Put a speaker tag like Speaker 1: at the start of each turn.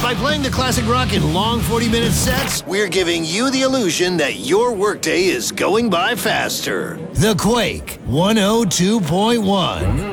Speaker 1: By playing the classic rock in long 40-minute sets, we're giving you the illusion that your workday is going by faster. The Quake 102.1.